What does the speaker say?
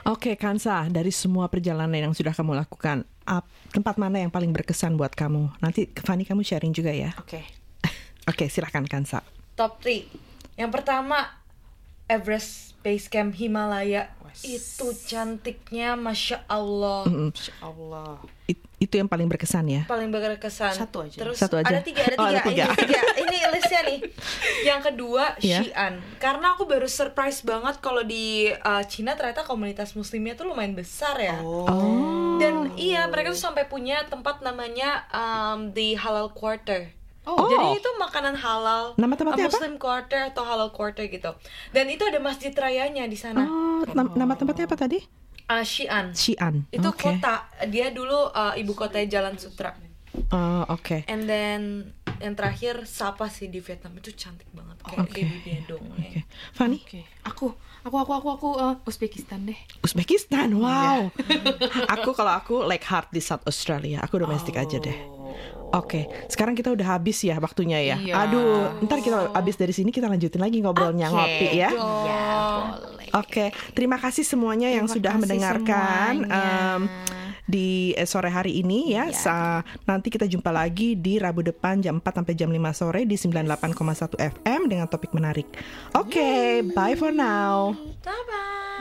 Oke, Kansa, dari semua perjalanan yang sudah kamu lakukan, tempat mana yang paling berkesan buat kamu? Nanti Fanny kamu sharing juga ya. Oke, silakan Kansa. Top 3. Yang pertama, Everest Base Camp Himalaya. Itu cantiknya, Masya Allah. Masya Allah. Itu yang paling berkesan ya? Paling berkesan. Satu aja. Terus Satu aja. ada tiga. Ada tiga. Ini listnya nih. Yang kedua, Yeah. Xi'an. Karena aku baru surprise banget kalau di Cina ternyata komunitas muslimnya tuh lumayan besar ya. Dan iya, mereka tuh sampai punya tempat namanya the Halal Quarter. Jadi itu makanan halal. Nama tempatnya apa? Muslim Quarter atau Halal Quarter gitu. Dan itu ada masjid rayanya di sana. Nama tempatnya apa tadi? Xi'an. Xi'an. Itu Oke. kota. Dia dulu ibu kota Jalan Sutra. Oke. And then yang terakhir Sapa sih di Vietnam, itu cantik banget kayak Oke. di dunia dong. Oke. Fanny? Aku Uzbekistan deh. Uzbekistan, wow. Kalau aku like hard di South Australia. Aku domestik aja deh. Oke, sekarang kita udah habis ya waktunya ya. Iya. Aduh, ntar kita habis dari sini kita lanjutin lagi ngobrolnya ngopi ya. Iya, boleh. Oke, terima kasih semuanya yang sudah kasih mendengarkan semuanya. di sore hari ini ya. Iya. Nanti kita jumpa lagi di Rabu depan jam 4 sampai jam 5 sore di 98,1 FM dengan topik menarik. Oke, bye for now. Bye-bye.